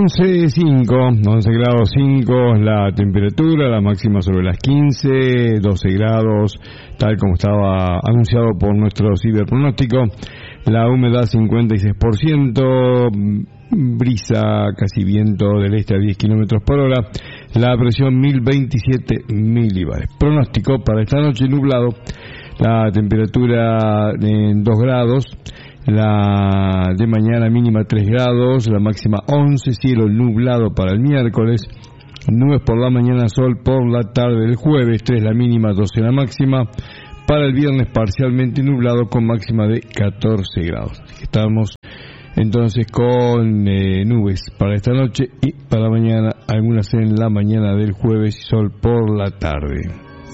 11 grados 5 la temperatura, la máxima sobre las 15, 12 grados, tal como estaba anunciado por nuestro ciberpronóstico. La humedad 56%, brisa, casi viento del este a 10 kilómetros por hora, la presión 1027 milibares. Pronóstico para esta noche: nublado, la temperatura en 2 grados, la de mañana mínima 3 grados, la máxima 11, cielo nublado para el miércoles, nubes por la mañana, sol por la tarde del jueves, 3 la mínima, 12 la máxima, para el viernes parcialmente nublado con máxima de 14 grados. Estamos entonces con nubes para esta noche y para mañana, algunas en la mañana del jueves y sol por la tarde.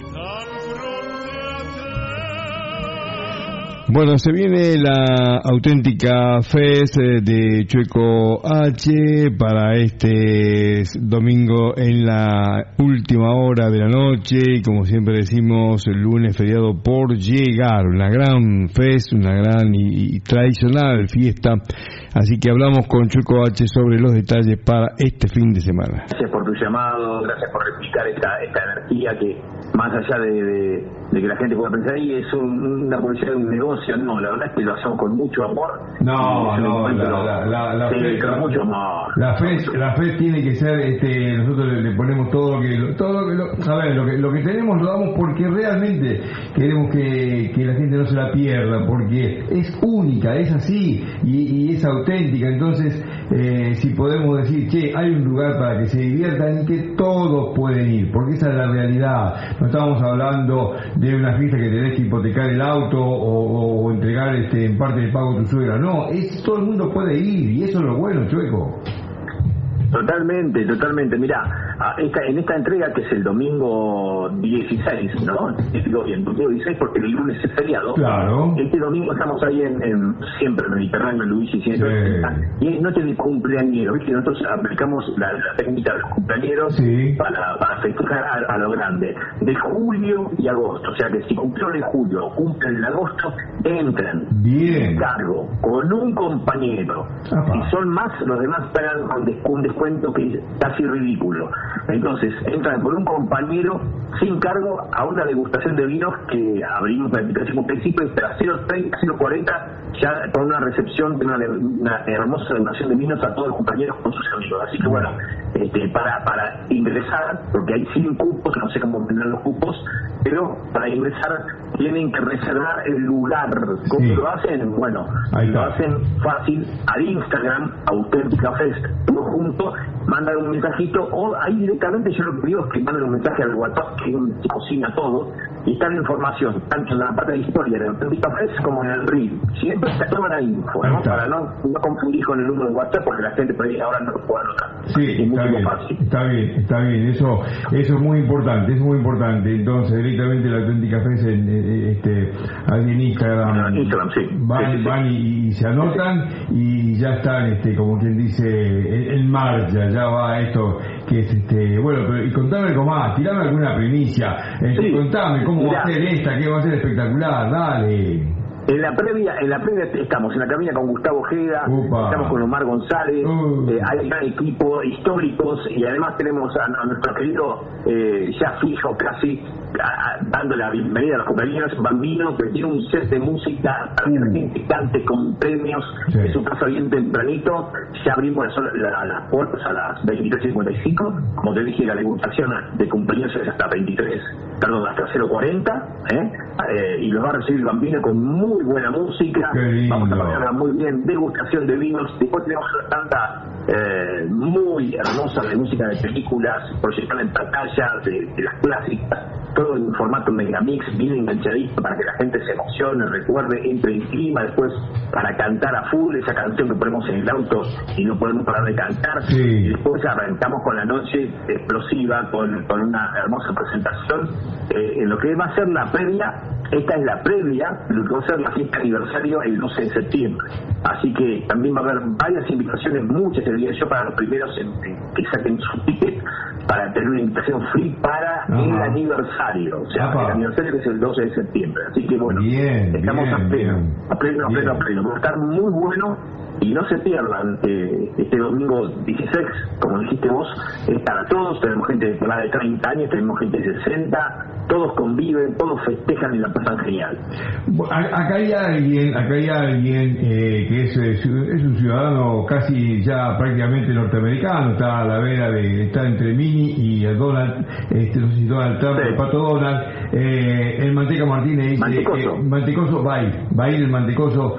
Bueno, se viene la auténtica Fest de Chueco H para este domingo en la última hora de la noche, y como siempre decimos, el lunes feriado por llegar, una gran Fest, una gran y tradicional fiesta. Así que hablamos con Chueco H sobre los detalles para este fin de semana. Gracias por tu llamado, gracias por replicar esta energía que, más allá de que la gente pueda pensar, ahí es una publicidad de un negocio. No, la verdad es que lo hacemos con mucho amor. La fe, con mucho amor. La fe tiene que ser, nosotros le ponemos todo lo que tenemos, lo damos porque realmente queremos que la gente no se la pierda, porque es única, es así y es auténtica. Entonces, si podemos decir, che, hay un lugar para que se diviertan y que todos pueden ir, porque esa es la realidad. No estamos hablando de una fiesta que tenés que hipotecar el auto o entregar en parte de pago a tu suegra. No, todo el mundo puede ir, y eso es lo bueno, Chueco. Totalmente. Mirá, en esta entrega, que es el domingo 16, ¿no? Digo bien, domingo 16 porque el lunes es feriado. Claro. Este domingo estamos ahí en siempre Mediterráneo, en Luigi 180, y es noche de cumpleañeros, ¿viste? Nosotros aplicamos la técnica de los cumpleañeros, sí, para festejar a lo grande, de julio y agosto. O sea que si cumplieron en julio o cumplen en agosto, entran bien cargo con un compañero. Ajá. Si son más, los demás pagan un descuento que es casi ridículo. Entonces entran por un compañero sin cargo a una degustación de vinos que abrimos la aplicación como principio, a 0.30, 0.40, ya con una recepción de una hermosa degustación de vinos a todos los compañeros con sus amigos. Así que bueno, para ingresar, porque hay 100 cupos, no sé cómo vendrán los cupos, pero para ingresar tienen que reservar el lugar. ¿Cómo lo hacen? Bueno, lo hacen fácil al Instagram, Auténtica Fest, todo junto, mandan un mensajito, o ahí directamente yo lo que digo es que manden un mensaje al WhatsApp, que cocina todo, y está la información, tanto en la parte de historia de Auténtica Fest como en el reel. Siempre está toda la info, ¿no? Para no confundir con el número de WhatsApp, porque la gente por ahí ahora no lo puede anotar. Sí, es mucho más fácil. Está bien, eso es muy importante, Entonces, directamente la Auténtica Fest ahí en Instagram, sí. Van y se anotan y ya están, como quien dice, en marcha, ya va esto que es bueno, pero y contame algo más, tirame alguna primicia, contame cómo va a ser qué va a ser espectacular, dale. En la previa estamos en la cabina con Gustavo Ojeda, estamos con Omar González, hay un gran equipo, históricos, y además tenemos a nuestro querido ya fijo casi, dando la bienvenida a los compañeros, Bambino, que tiene un set de música para que la gente cante con premios. Es su casa bien tempranito. Ya abrimos las puertas a las 23:55. Como te dije, la degustación de cumpleaños es hasta 0:40, y los va a recibir Bambino con muy buena música. Vamos a pasarla muy bien, degustación de vinos. Después tenemos una tanda muy hermosa de música de películas, proyectada en pantalla de las clásicas, todo en formato megamix, bien enganchadito para que la gente se emocione, recuerde, entre en clima después para cantar a full esa canción que ponemos en el auto y no podemos parar de cantar. Y después arrancamos con la noche explosiva con una hermosa presentación en lo que va a ser la previa esta es la previa de lo que va a ser la fiesta aniversario el 12 de septiembre. Así que también va a haber varias invitaciones, muchas, diría yo, para los primeros que saquen su ticket, para tener una invitación free para el aniversario, o sea, el aniversario que es el 12 de septiembre. Así que bueno, estamos a pleno. Va a estar muy bueno. Y no se pierdan este domingo 16, como dijiste vos, es para todos. Tenemos gente de 30 años, tenemos gente de 60, todos conviven, todos festejan y la pasan genial. Acá hay alguien que es un ciudadano casi ya prácticamente norteamericano, está a la vera está entre Mini y el Donald, no sé si Donald Trump, el Pato Donald, el Manteca Martínez dice Mantecoso va a ir el Mantecoso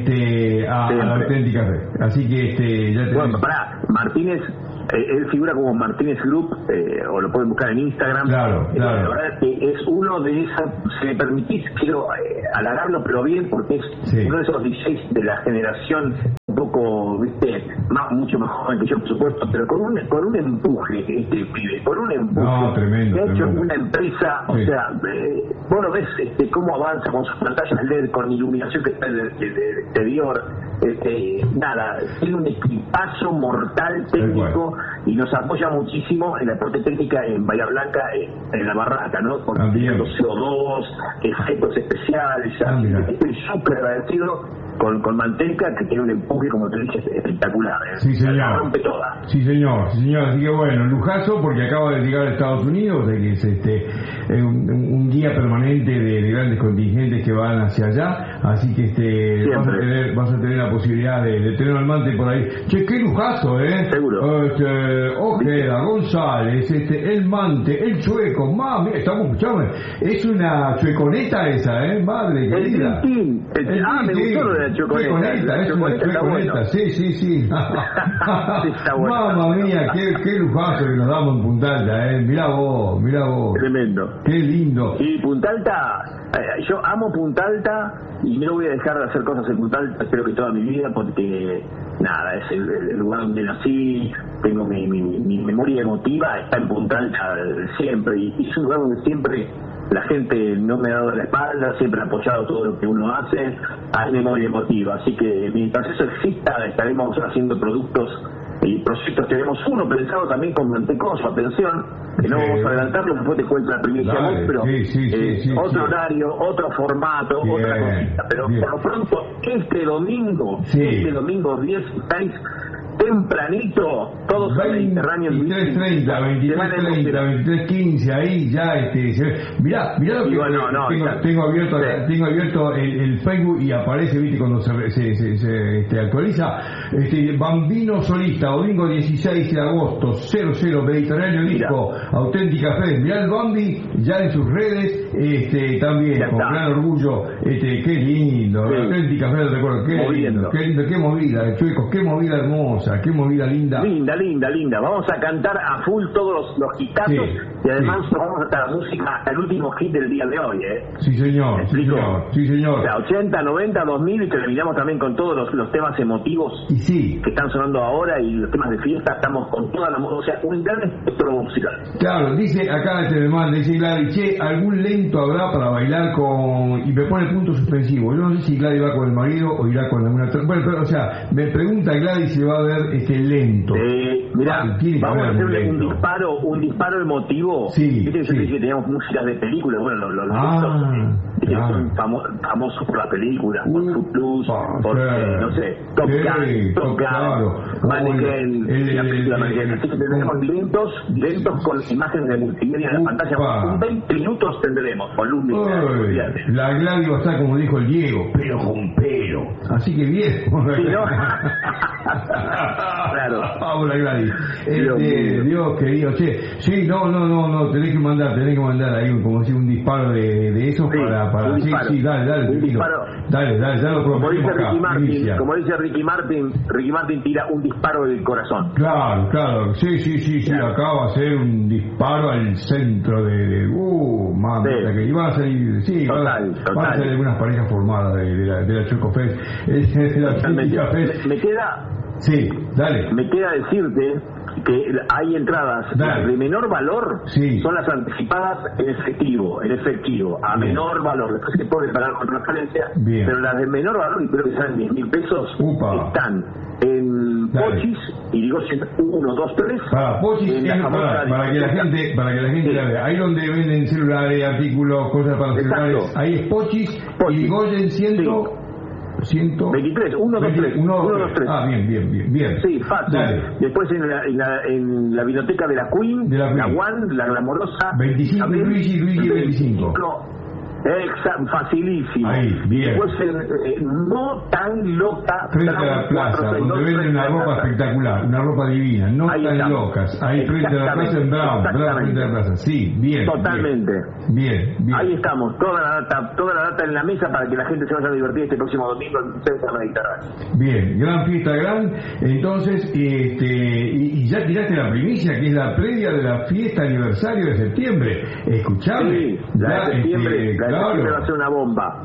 a la Auténtica Fe. Así que ya bueno, Martínez, él figura como Martínez Group, o lo pueden buscar en Instagram. Claro. La verdad es que es uno de esas, si me permitís, quiero halagarlo, pero bien, porque es uno de esos DJs de la generación un poco, mucho más joven que yo, por supuesto, pero con un empuje, pibe, con un empuje. Tremendo, que ha hecho una empresa, o sea, vos lo ves cómo avanza con sus pantallas LED, con iluminación que está del exterior, tiene un equipazo mortal técnico y nos apoya muchísimo en la parte técnica en Bahía Blanca, en la barraca, ¿no? Con CO2, efectos especiales, estoy súper agradecido con Manteca, que tiene un empuje, como te dije, espectacular. Sí, señor. La rompe toda. Sí, señor. Así que bueno, lujazo, porque acaba de llegar a Estados Unidos, de que es un guía permanente de grandes contingentes que van hacia allá, así que vas a tener la posibilidad de tener al Mante por ahí. Che, qué lujazo, Seguro. Ojeda, González, el Mante, el Chueco, mami, estamos escuchando, es una chueconeta esa, madre querida. Me gustó lo de la chueconeta. Es una chueconeta, sí. Mamma mía, qué lujazo que nos damos en Punta Alta, mirá vos. Tremendo. Qué lindo. Y Punta Alta, yo amo Punta Alta y no voy a dejar de hacer cosas en Punta Alta, espero que toda mi vida, porque es el lugar donde nací, tengo mi memoria emotiva, está en Punta Alta siempre, y es un lugar donde siempre la gente no me ha dado la espalda, siempre ha apoyado todo lo que uno hace, hay memoria emotiva, así que mientras eso exista estaremos haciendo productos y proyectos. Tenemos uno pensado también con Mantecoso, atención, que no vamos a adelantarlo, después te cuento la primicia, pero otro horario, otro formato, otra cosita, pero por lo pronto este domingo 16, tempranito, todos son mediterráneos. 23:30, 23:15, ahí ya mirá lo que tengo abierto el Facebook y aparece, cuando se actualiza, Bambino Solista, domingo 16 de agosto, 00 Mediterráneo Disco, Auténtica Fe. Mirá el Bambi ya en sus redes, también con gran orgullo, qué lindo, Auténtica Fe, recuerdo, qué lindo, qué movida, Chuecos, qué movida hermosa, qué movida linda. Linda. Vamos a cantar a full todos los hitazos y además vamos a estar la música hasta el último hit del día de hoy, Sí, señor. O sea, 80, 90, 2000 y terminamos también con todos los temas emotivos que están sonando ahora y los temas de fiesta. Estamos con toda la música, o sea, un gran espectro musical. Claro, dice acá dice Gladys, algún lento habrá para bailar y me pone punto suspensivo. Yo no sé si Gladys va con el marido o irá con alguna. Bueno, pero, o sea, me pregunta Gladys si va a haber lento. Mirá, vamos a hacerle un disparo emotivo. Viste que yo dije que teníamos músicas de películas, bueno, los son famosos por las películas, por su plus, por no sé, Top Gun, Mannequin, la película Mannequin. Así que tendremos lentos con imágenes de multimedia en la pantalla. Un 20 minutos tendremos con luz. La Gladys va a estar, como dijo el Diego, pero con pelo. Así que bien. Claro. Vamos, la Gladys. Dios querido, no, tenés que mandar ahí como si un disparo de eso para dale, un disparo. Dale, ya lo proponemos como dice Ricky Martin tira un disparo del corazón. Claro, sí, acá va a ser un disparo al centro mamita, que iban a salir, van a salir algunas parejas formadas de la Chueco Fest, de la Auténtica Fest. Me queda Sí, dale. Me queda decirte que hay entradas de menor valor, son las anticipadas en efectivo, a menor valor. Después se puede pagar con transferencia, pero las de menor valor, y creo que salen 10.000 pesos, están en Pochis, y digo 1, 2, 3. Para Pochis, para que la gente la vea. Ahí donde venden celulares, artículos, cosas para celulares, ahí es Pochis, y Goyen 23, 1, 2, 3. 1, 2, 3. Ah, bien. Sí, fácil. Después en la biblioteca de la Queen, la One, la Glamorosa. 25, Luigi 25. Facilísimo. Ahí, bien. Después no tan loca. Frente a la plaza, donde venden una ropa espectacular, una ropa divina, no ahí tan estamos. Locas. Ahí frente a la plaza en Brown, frente a la plaza. Sí, bien. Totalmente. Bien. Ahí estamos, toda la data en la mesa para que la gente se vaya a divertir este próximo domingo en Centro Mediterráneo. Bien, gran fiesta, entonces, y ya tiraste la primicia, que es la previa de la fiesta aniversario de septiembre. Escuchame. Sí, la de septiembre. Claro. Va a ser una bomba,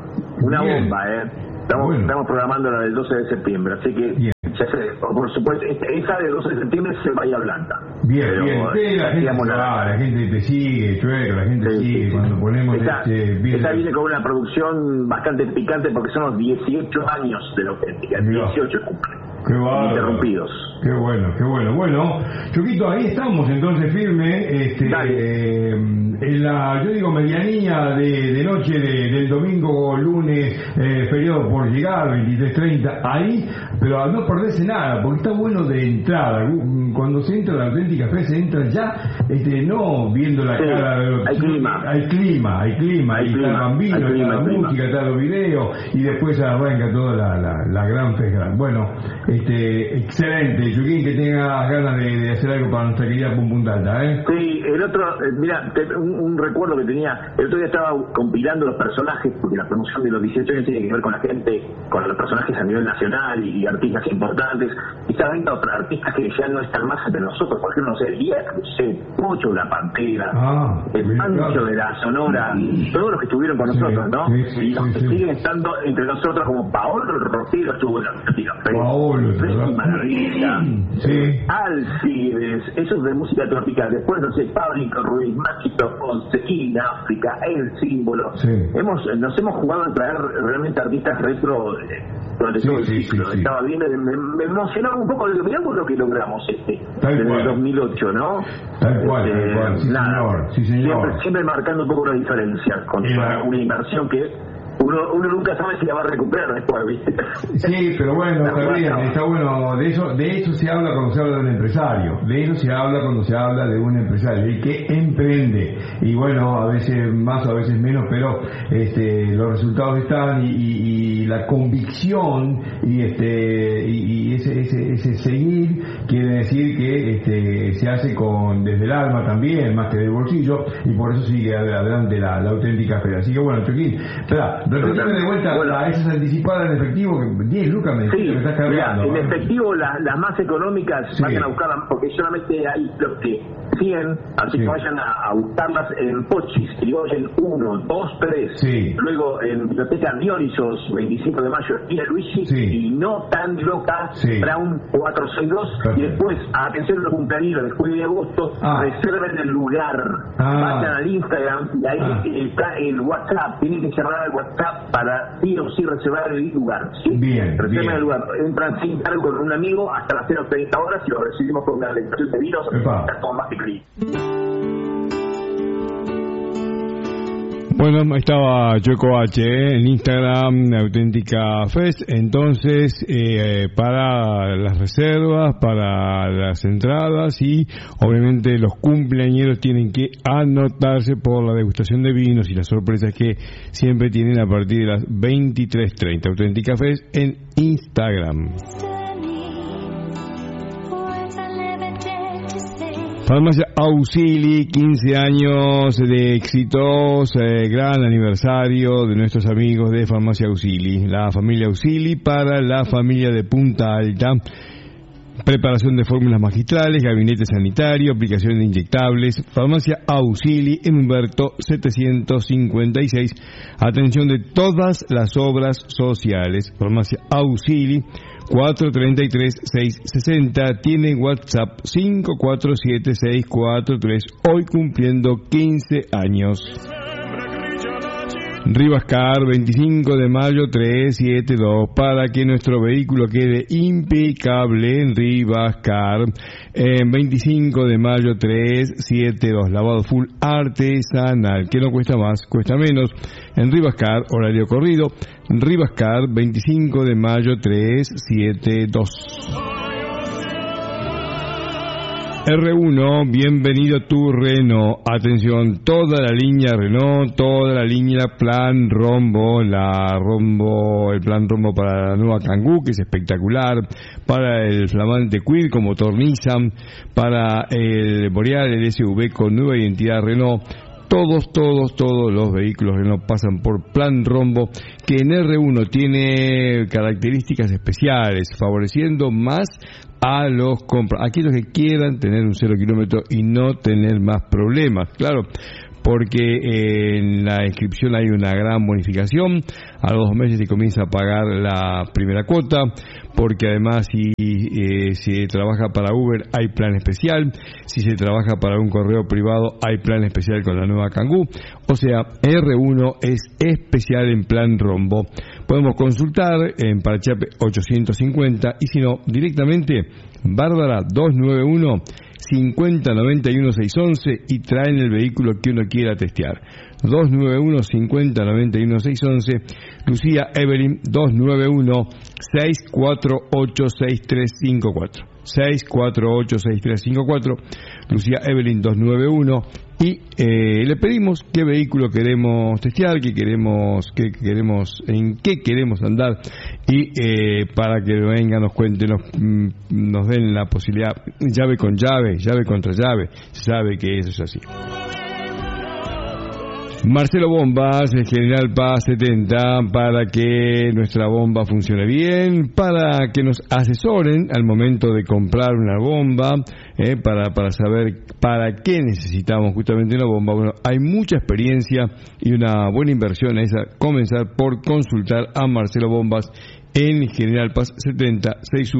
Estamos programando la del 12 de septiembre, así que ya sé, por supuesto, esa del 12 de septiembre es Bahía Blanca. Bien. La gente te sigue, Chueco, la gente sigue cuando ponemos esa viene con una producción bastante picante porque son los 18 años de la auténtica, 18 cumple. Qué bárbaro. Interrumpidos. Qué bueno. Bueno, Chuquito, ahí estamos entonces firme, en la, yo digo, medianía de noche del domingo, lunes, feriado por llegar, 23:30, ahí, pero a no perderse nada, porque está bueno de entrada. Cuando se entra a la Auténtica Fe, se entra ya, no viendo la cara de los... Hay clima, ahí está el bambino, está la música, está los videos, y después arranca toda la gran festa. Bueno, excelente, Chuquín, que tengas ganas de hacer algo para nuestra querida Punta Alta, Sí, el otro, mira, un recuerdo que tenía, el otro día estaba compilando los personajes, porque la promoción de los 18 años tiene que ver con la gente, con los personajes a nivel nacional y artistas importantes, y estaba viendo a otros artistas que ya no están más entre nosotros, por ejemplo, no sé, Elías Cruzet, Pocho de la Pantera, el Pancho de la Sonora, todos los que estuvieron con nosotros, ¿no? Y los que siguen estando entre nosotros, como Paolo Rotero estuvo en la Auténtica Fe. Maravilla, Alcides, esos de música tropical. Después, no sé, Pablo Ruiz, Machito Ponce, África, El Símbolo. Nos hemos jugado a traer realmente artistas retro durante todo el ciclo. Estaba bien, me emocionaba un poco. Miramos lo que logramos desde el 2008, ¿no? Tal cual. Sí, señor. Siempre marcando un poco la diferencia con una inversión que uno nunca sabe si la va a recuperar después, ¿viste? Sí, pero bueno, está bueno. De eso se habla cuando se habla de un empresario. De eso se habla cuando se habla de un empresario, el que emprende. Y bueno, a veces más, a veces menos, pero los resultados están y la convicción y ese seguir quiere decir que se hace desde el alma también, más que del bolsillo, y por eso sigue adelante la Auténtica Fe. Así que bueno, Choquín, repetime de vuelta a esas anticipadas en efectivo, que 10 lucas me estás cargando. En efectivo las más económicas vayan a buscarlas, porque solamente hay los que 100, así que vayan a buscarlas en Pochis, Irigoyen 1, 2, 3, luego en Biblioteca Dionisos, 25 de mayo, esquina Luigi, y no tan loca, Brown 462, y después, atención a los cumpleaños de julio y agosto, reserven el lugar, vayan al Instagram, y ahí está el WhatsApp, tienen que cerrar el WhatsApp para sí o sí reservar el lugar, reserven el lugar, entran sin cargo con un amigo hasta las 0:30 horas y lo recibimos con una lección de vinos, está todo más que Bueno, estaba Choco H en Instagram, Auténtica Fest. Entonces, para las reservas, para las entradas y obviamente los cumpleañeros tienen que anotarse por la degustación de vinos y las sorpresas que siempre tienen a partir de las 23:30. Auténtica Fest en Instagram. Farmacia Auxili, 15 años de éxitos, gran aniversario de nuestros amigos de Farmacia Auxili, la familia Auxili para la familia de Punta Alta. preparación de fórmulas magistrales, gabinete sanitario, aplicación de inyectables, farmacia Auxili en Humberto 756, atención de todas las obras sociales, farmacia Auxili 433-660, tiene WhatsApp 547-643, hoy cumpliendo 15 años. Rivascar, 25 de mayo 372, para que nuestro vehículo quede impecable en Rivascar. 25 de mayo 372, lavado full artesanal, que no cuesta más, cuesta menos. En Rivascar, horario corrido. Rivascar, 25 de mayo 372. R1, bienvenido tu Renault. Atención, toda la línea Renault, toda la línea Plan Rombo, el Plan Rombo para la nueva Kangoo, que es espectacular, para el flamante Kwid con motor Nissan, para el Boreal, el SUV con nueva identidad Renault. Todos los vehículos Renault pasan por Plan Rombo, que en R1 tiene características especiales, favoreciendo más a aquellos que quieran tener un 0 kilómetro y no tener más problemas. Claro, porque en la inscripción hay una gran bonificación, a los 2 meses se comienza a pagar la primera cuota, porque además si se trabaja para Uber hay plan especial, si se trabaja para un correo privado hay plan especial con la nueva Kangoo, o sea, R1 es especial en Plan Rombo. Podemos consultar en Parachape 850 y si no, directamente Bárbara 291 5091 611 y traen el vehículo que uno quiera testear. 291 5091 611. Lucía Evelyn 291 648 6354. 648 6354. Lucía Evelyn 291. Y le pedimos qué vehículo queremos testear, en qué queremos andar, y para que vengan, nos cuenten, nos den la posibilidad, llave con llave, llave contra llave, sabe que eso es así. Marcelo Bombas, el General Paz 70, para que nuestra bomba funcione bien, para que nos asesoren al momento de comprar una bomba, para saber para qué necesitamos justamente una bomba. Bueno, hay mucha experiencia y una buena inversión es comenzar por consultar a Marcelo Bombas en General Paz 70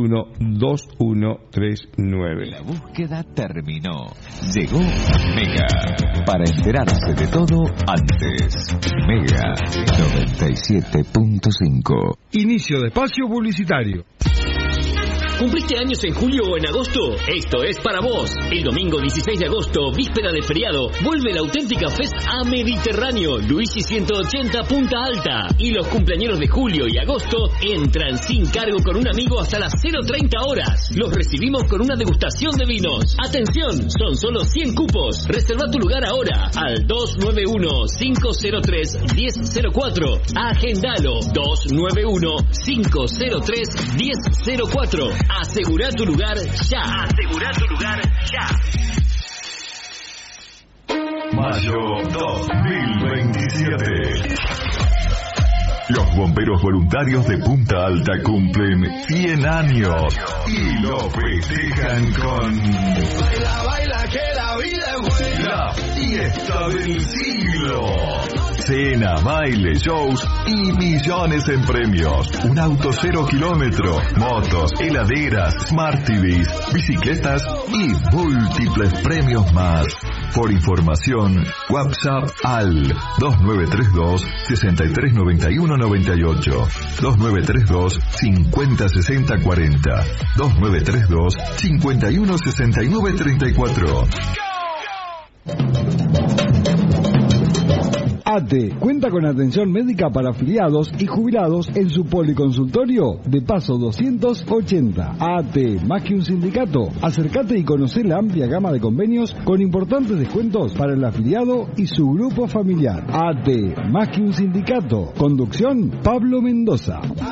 612139. La búsqueda terminó. Llegó Mega para enterarse de todo antes. Mega 97.5. Inicio de espacio publicitario. ¿Cumpliste años en julio o en agosto? Esto es para vos. El domingo 16 de agosto, víspera de feriado, vuelve la auténtica Fest a Mediterráneo, Luigi 180 Punta Alta. Y los cumpleañeros de julio y agosto entran sin cargo con un amigo hasta las 0:30 horas. Los recibimos con una degustación de vinos. Atención, son solo 100 cupos. Reserva tu lugar ahora al 291-503-1004. Agendalo, 291-503-1004. Asegura tu lugar ya. Asegura tu lugar ya. Mayo 2027. Los bomberos voluntarios de Punta Alta cumplen 100 años y lo festejan con Baila que la vida es buena. la fiesta del siglo. Cena, baile, shows y millones en premios. Un auto 0 kilómetro, motos, heladeras, Smart TVs, bicicletas y múltiples premios más. Por información, WhatsApp al 2932 6391 98, 2932 5060 40, 2932 51 69 34. ATE cuenta con atención médica para afiliados y jubilados en su policonsultorio de Paso 280. ATE, más que un sindicato. Acércate y conoce la amplia gama de convenios con importantes descuentos para el afiliado y su grupo familiar. ATE, más que un sindicato. Conducción, Pablo Mendoza.